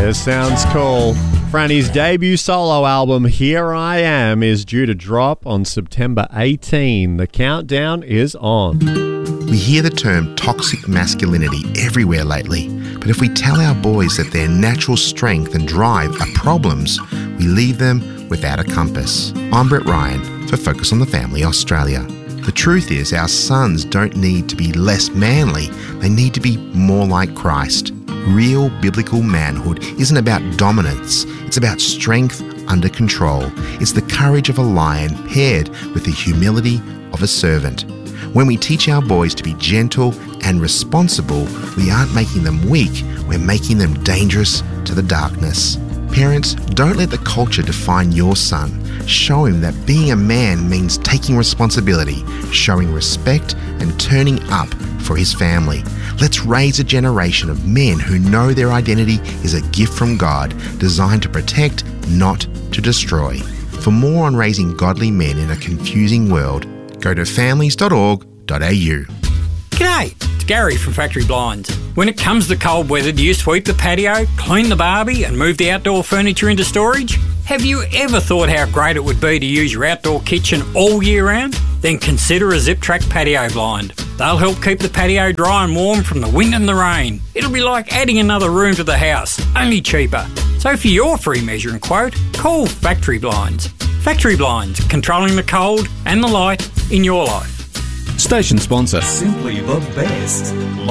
It sounds cool. Franny's debut solo album, Here I Am, is due to drop on September 18. The countdown is on. We hear the term toxic masculinity everywhere lately, but if we tell our boys that their natural strength and drive are problems, we leave them without a compass. I'm Brett Ryan for Focus on the Family Australia. The truth is, our sons don't need to be less manly, they need to be more like Christ. Real biblical manhood isn't about dominance, it's about strength under control. It's the courage of a lion paired with the humility of a servant. When we teach our boys to be gentle and responsible, we aren't making them weak, we're making them dangerous to the darkness. Parents, don't let the culture define your son. Show him that being a man means taking responsibility, showing respect, and turning up for his family. Let's raise a generation of men who know their identity is a gift from God, designed to protect, not to destroy. For more on raising godly men in a confusing world, go to families.org.au. G'day, it's Gary from Factory Blinds. When it comes to cold weather, do you sweep the patio, clean the barbie and move the outdoor furniture into storage? Have you ever thought how great it would be to use your outdoor kitchen all year round? Then consider a Zip-Track patio blind. They'll help keep the patio dry and warm from the wind and the rain. It'll be like adding another room to the house, only cheaper. So for your free measuring quote, call Factory Blinds. Factory Blinds, controlling the cold and the light in your life. Station sponsor. Simply the best.